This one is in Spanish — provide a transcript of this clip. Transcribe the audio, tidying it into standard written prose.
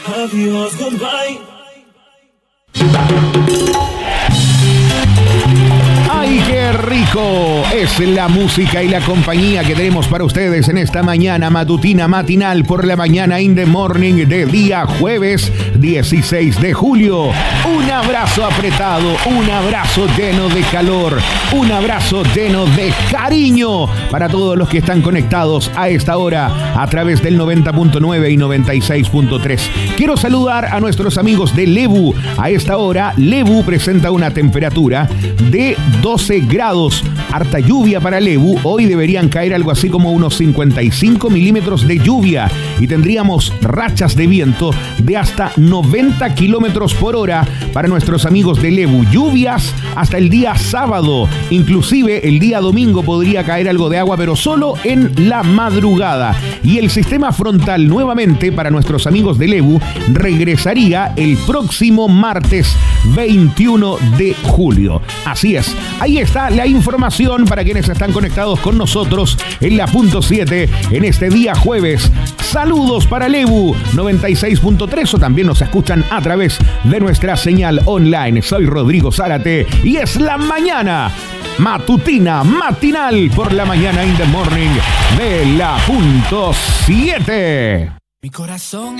Adiós, goodbye. ¡Ay, qué rico! Es la música y la compañía que tenemos para ustedes en esta mañana matutina matinal por la mañana in the morning de día jueves 16 de julio. Un abrazo apretado, un abrazo lleno de calor, un abrazo lleno de cariño para todos los que están conectados a esta hora a través del 90.9 y 96.3. Quiero saludar a nuestros amigos de Lebu. A esta hora, Lebu presenta una temperatura de 12 grados. Harta lluvia para Lebu. Hoy deberían caer algo así como unos 55 milímetros de lluvia y tendríamos rachas de viento de hasta 90 kilómetros por hora para nuestros amigos de Lebu. Lluvias hasta el día sábado. Inclusive el día domingo podría caer algo de agua, pero solo en la madrugada. Y el sistema frontal nuevamente para nuestros amigos de Lebu regresaría el próximo martes 21 de julio. Así es, ahí está la información para quienes están conectados con nosotros en la punto 7 en este día jueves. Saludos para Lebu 96.3 o también nos escuchan a través de nuestra señal online. Soy Rodrigo Zárate y es la mañana matutina, matinal por la mañana in the morning de la punto 7. Mi corazón